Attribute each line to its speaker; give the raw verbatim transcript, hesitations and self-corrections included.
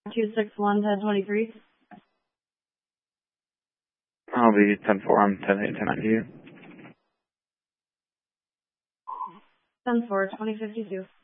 Speaker 1: two six one, ten twenty-three.
Speaker 2: I'll be ten four on ten eight, ten ninety you.
Speaker 1: ten four, twenty fifty-two.